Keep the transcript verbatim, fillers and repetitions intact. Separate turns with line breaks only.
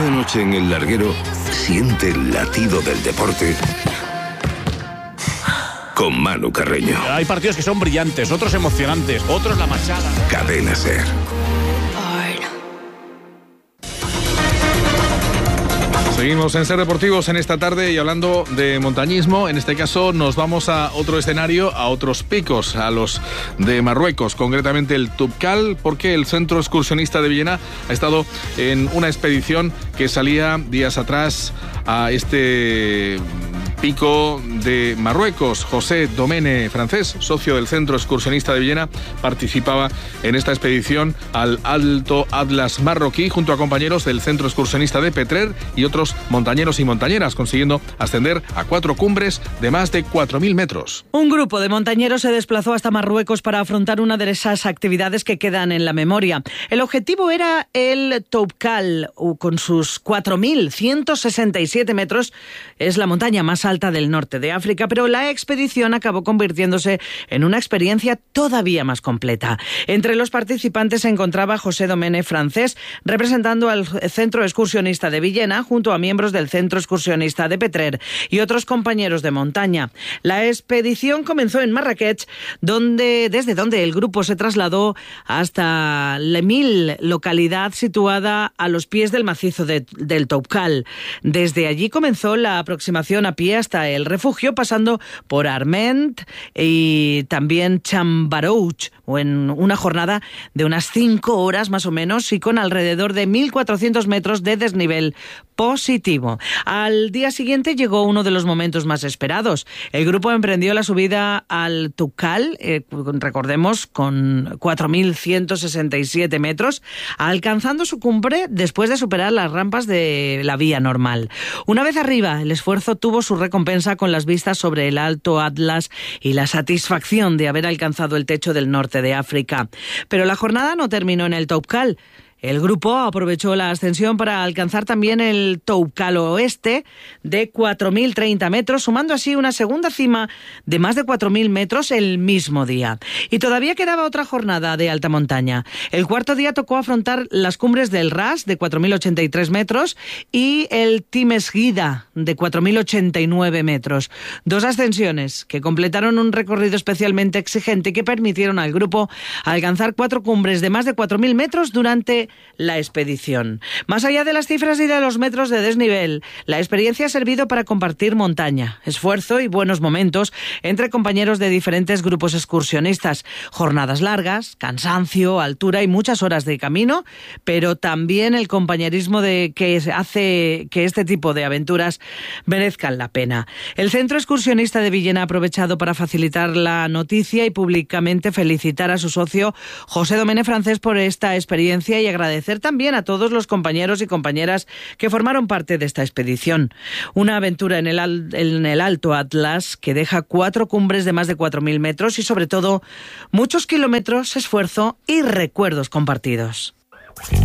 Cada noche en el larguero siente el latido del deporte con Manu Carreño.
Hay partidos que son brillantes, otros emocionantes, otros la machada.
Cadena Ser.
Seguimos en Ser Deportivos en esta tarde y hablando de montañismo. En este caso nos vamos a otro escenario, a otros picos, a los de Marruecos, concretamente el Toubkal, porque el Centro Excursionista de Villena ha estado en una expedición que salía días atrás a este pico de Marruecos. José Domene, francés, socio del Centro Excursionista de Villena, participaba en esta expedición al Alto Atlas marroquí junto a compañeros del Centro Excursionista de Petrer y otros montañeros y montañeras, consiguiendo ascender a cuatro cumbres de más de cuatro mil metros.
Un grupo de montañeros se desplazó hasta Marruecos para afrontar una de esas actividades que quedan en la memoria. El objetivo era el Toubkal, con sus cuatro mil ciento sesenta y siete metros. Es la montaña más alta del norte de África, pero la expedición acabó convirtiéndose en una experiencia todavía más completa. Entre los participantes se encontraba José Domene, francés, representando al Centro Excursionista de Villena, junto a miembros del Centro Excursionista de Petrer y otros compañeros de montaña. La expedición comenzó en Marrakech, donde, desde donde el grupo se trasladó hasta Lemil, localidad situada a los pies del macizo de, del Toubkal. Desde allí comenzó la aproximación a pie hasta el refugio, pasando por Arment y también Chambarouch, o en una jornada de unas cinco horas más o menos y con alrededor de mil cuatrocientos metros de desnivel positivo. Al día siguiente llegó uno de los momentos más esperados. El grupo emprendió la subida al Toubkal, eh, recordemos, con cuatro mil ciento sesenta y siete metros, alcanzando su cumbre después de superar las rampas de la vía normal. Una vez arriba, el esfuerzo tuvo su recompensa con las vistas sobre el Alto Atlas y la satisfacción de haber alcanzado el techo del norte de África. Pero la jornada no terminó en el Toubkal. El grupo aprovechó la ascensión para alcanzar también el Toubkal Oeste de cuatro mil treinta metros, sumando así una segunda cima de más de cuatro mil metros el mismo día. Y todavía quedaba otra jornada de alta montaña. El cuarto día tocó afrontar las cumbres del Ras de cuatro mil ochenta y tres metros y el Timesgida de cuatro mil ochenta y nueve metros. Dos ascensiones que completaron un recorrido especialmente exigente y que permitieron al grupo alcanzar cuatro cumbres de más de cuatro mil metros durante la expedición. Más allá de las cifras y de los metros de desnivel, la experiencia ha servido para compartir montaña, esfuerzo y buenos momentos entre compañeros de diferentes grupos excursionistas. Jornadas largas, cansancio, altura y muchas horas de camino, pero también el compañerismo de que hace que este tipo de aventuras merezcan la pena. El Centro Excursionista de Villena ha aprovechado para facilitar la noticia y públicamente felicitar a su socio José Domene, francés, por esta experiencia y agradecer también a todos los compañeros y compañeras que formaron parte de esta expedición. Una aventura en el, en el Alto Atlas que deja cuatro cumbres de más de cuatro mil metros y sobre todo muchos kilómetros, esfuerzo y recuerdos compartidos.